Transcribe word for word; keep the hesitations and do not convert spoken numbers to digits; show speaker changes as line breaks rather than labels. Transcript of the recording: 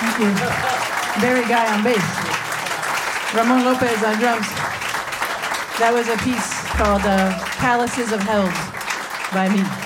Thank you. Barry Guy on bass. Ramon Lopez on drums. That was a piece called uh, Palaces of Hell by me.